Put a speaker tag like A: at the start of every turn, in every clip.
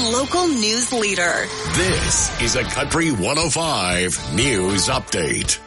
A: local news leader.
B: This is a Country 105 News Update.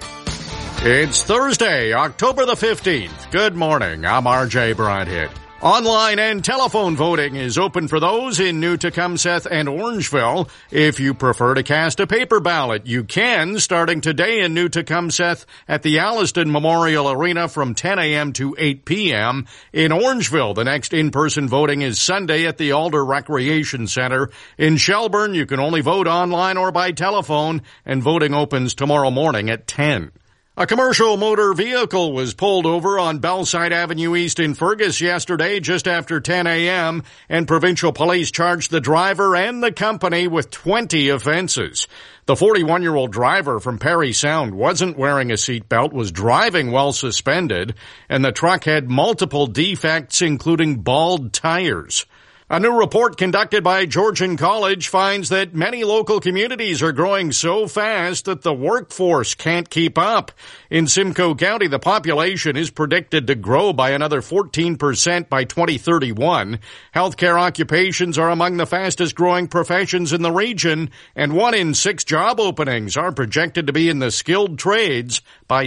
C: It's Thursday, October the 15th. Good morning. I'm RJ Broadhead. Online and telephone voting is open for those in New Tecumseth and Orangeville. If you prefer to cast a paper ballot, you can, starting today in New Tecumseth at the Alliston Memorial Arena from 10 a.m. to 8 p.m. In Orangeville, the next in-person voting is Sunday at the Alder Recreation Center. In Shelburne, you can only vote online or by telephone, and voting opens tomorrow morning at 10. A commercial motor vehicle was pulled over on Bellside Avenue East in Fergus yesterday just after 10 a.m., and provincial police charged the driver and the company with 20 offenses. The 41-year-old driver from Parry Sound wasn't wearing a seatbelt, was driving while suspended, and the truck had multiple defects, including bald tires. A new report conducted by Georgian College finds that many local communities are growing so fast that the workforce can't keep up. In Simcoe County, the population is predicted to grow by another 14% by 2031. Healthcare occupations are among the fastest growing professions in the region, and 1 in 6 job openings are projected to be in the skilled trades by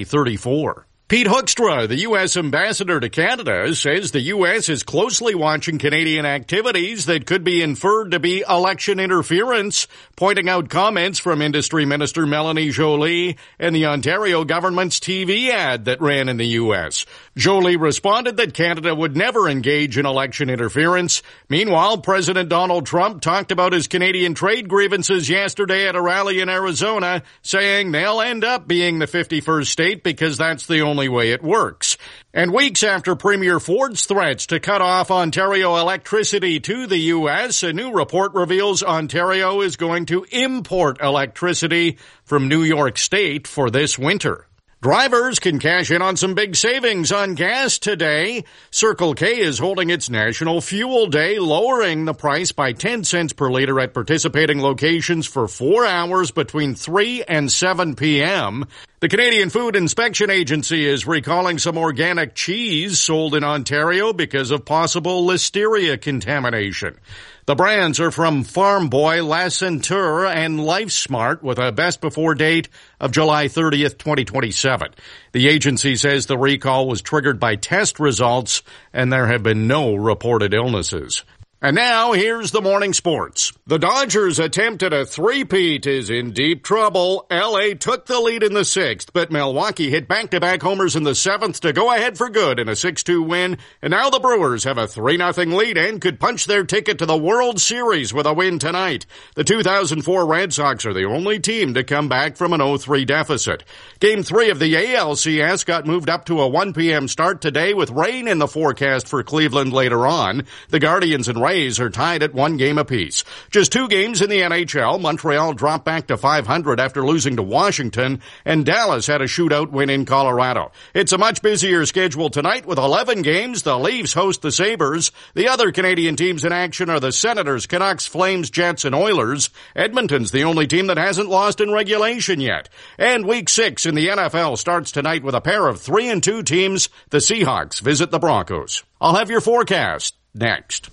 C: 2034. Pete Hoekstra, the U.S. ambassador to Canada, says the U.S. is closely watching Canadian activities that could be inferred to be election interference, pointing out comments from Industry Minister Melanie Joly and the Ontario government's TV ad that ran in the U.S. Joly responded that Canada would never engage in election interference. Meanwhile, President Donald Trump talked about his Canadian trade grievances yesterday at a rally in Arizona, saying they'll end up being the 51st state because that's the only way it works. And weeks after Premier Ford's threats to cut off Ontario electricity to the U.S., a new report reveals Ontario is going to import electricity from New York State for this winter. Drivers can cash in on some big savings on gas today. Circle K is holding its National Fuel Day, lowering the price by 10 cents per liter at participating locations for 4 hours between 3 and 7 p.m. The Canadian Food Inspection Agency is recalling some organic cheese sold in Ontario because of possible listeria contamination. The brands are from Farm Boy, La Centure, and LifeSmart with a best before date of July 30th, 2027. The agency says the recall was triggered by test results and there have been no reported illnesses. And now, here's the morning sports. The Dodgers' attempt at a three-peat is in deep trouble. L.A. took the lead in the 6th, but Milwaukee hit back-to-back homers in the 7th to go ahead for good in a 6-2 win. And now the Brewers have a 3-0 lead and could punch their ticket to the World Series with a win tonight. The 2004 Red Sox are the only team to come back from an 0-3 deficit. Game 3 of the ALCS got moved up to a 1 p.m. start today with rain in the forecast for Cleveland later on. The Guardians and Rays are tied at 1 game apiece. Just 2 games in the NHL. Montreal dropped back to 500 after losing to Washington, and Dallas had a shootout win in Colorado. It's a much busier schedule tonight with 11 games. The Leafs host the Sabres. The other Canadian teams in action are the Senators, Canucks, Flames, Jets, and Oilers. Edmonton's the only team that hasn't lost in regulation yet. And Week 6 in the NFL starts tonight with a pair of 3-2 teams. The Seahawks visit the Broncos. I'll have your forecast next.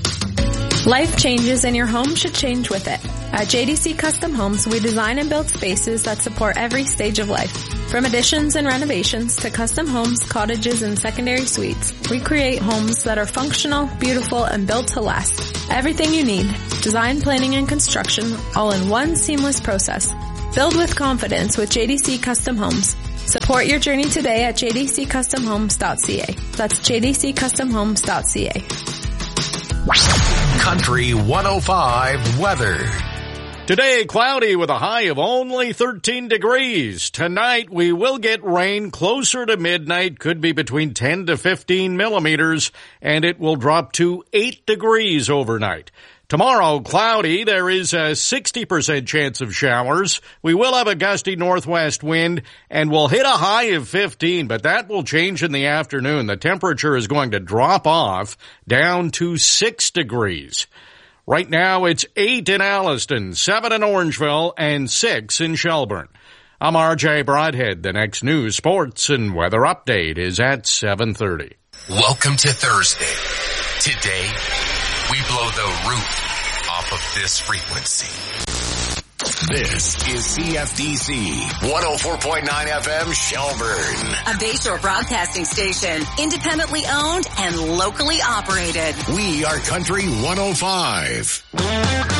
D: Life changes and your home should change with it. At JDC Custom Homes, we design and build spaces that support every stage of life. From additions and renovations to custom homes, cottages, and secondary suites, we create homes that are functional, beautiful, and built to last. Everything you need, design, planning, and construction, all in one seamless process. Build with confidence with JDC Custom Homes. Support your journey today at jdccustomhomes.ca. That's jdccustomhomes.ca.
B: Country 105 weather.
C: Today, cloudy with a high of only 13 degrees. Tonight, we will get rain closer to midnight, could be between 10 to 15 millimeters, and it will drop to 8 degrees overnight. Tomorrow, cloudy. There is a 60% chance of showers. We will have a gusty northwest wind, and we'll hit a high of 15, but that will change in the afternoon. The temperature is going to drop off down to 6 degrees. Right now, it's 8 in Alliston, 7 in Orangeville, and 6 in Shelburne. I'm RJ Broadhead. The next news, sports, and weather update is at 7:30.
B: Welcome to Thursday. Today, we blow the roof off
E: off of this frequency.
B: This is CFDC 104.9 FM Shelburne.
A: A Bayshore broadcasting station, independently owned and locally operated.
B: We are Country 105.